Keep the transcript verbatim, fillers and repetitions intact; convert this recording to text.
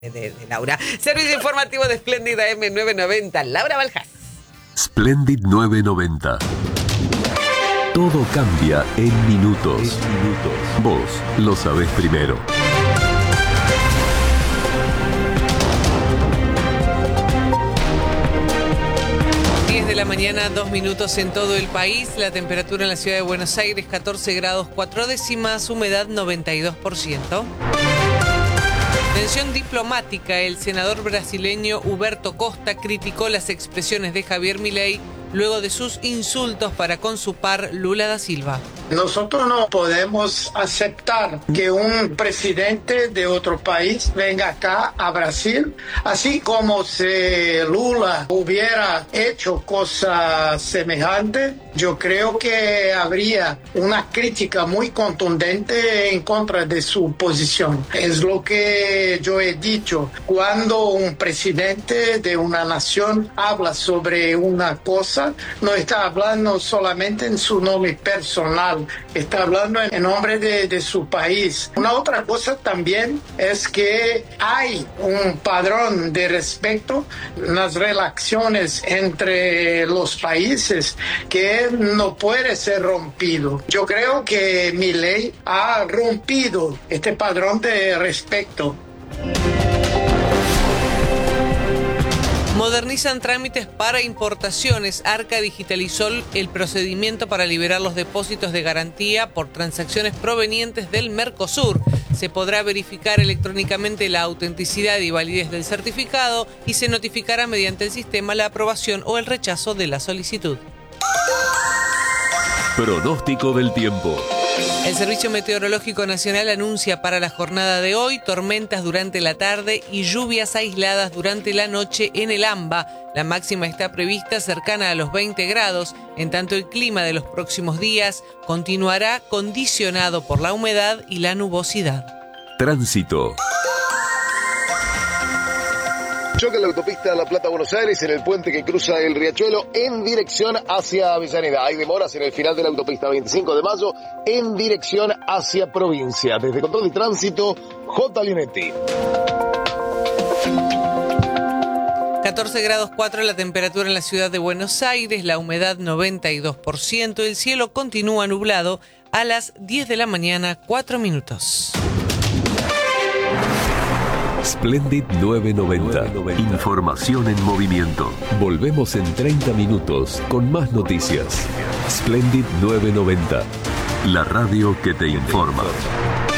De, de Laura. Servicio informativo de Splendid A M novecientos noventa. Laura Baljas. Splendid novecientos noventa. Todo cambia en minutos. En minutos. Vos lo sabés primero. diez de la mañana, dos minutos en todo el país. La temperatura en la ciudad de Buenos Aires, catorce grados, cuatro décimas, humedad noventa y dos por ciento. Tensión diplomática. El senador brasileño Huberto Costa criticó las expresiones de Javier Milei luego de sus insultos para con su par Lula da Silva. Nosotros no podemos aceptar que un presidente de otro país venga acá a Brasil, así como si Lula hubiera hecho cosas semejantes. Yo creo que habría una crítica muy contundente en contra de su posición. Es lo que yo he dicho. Cuando un presidente de una nación habla sobre una cosa, no está hablando solamente en su nombre personal, está hablando en nombre de, de su país. Una otra cosa también es que hay un padrón de respeto en las relaciones entre los países que no puede ser rompido. Yo creo que Milei ha rompido este padrón de respeto. Modernizan trámites para importaciones. Arca digitalizó el procedimiento para liberar los depósitos de garantía por transacciones provenientes del Mercosur. Se podrá verificar electrónicamente la autenticidad y validez del certificado y se notificará mediante el sistema la aprobación o el rechazo de la solicitud. Pronóstico del tiempo. El Servicio Meteorológico Nacional anuncia para la jornada de hoy tormentas durante la tarde y lluvias aisladas durante la noche en el AMBA. La máxima está prevista cercana a los veinte grados, en tanto el clima de los próximos días continuará condicionado por la humedad y la nubosidad. Tránsito. Choca en la autopista La Plata-Buenos Aires en el puente que cruza el Riachuelo en dirección hacia Avellaneda. Hay demoras en el final de la autopista veinticinco de mayo en dirección hacia provincia. Desde Control de Tránsito, J. Lionetti. catorce grados cuatro la temperatura en la ciudad de Buenos Aires, la humedad noventa y dos por ciento, el cielo continúa nublado a las diez de la mañana, cuatro minutos. Splendid novecientos noventa. Información en movimiento. Volvemos en treinta minutos con más noticias. Splendid novecientos noventa. La radio que te informa.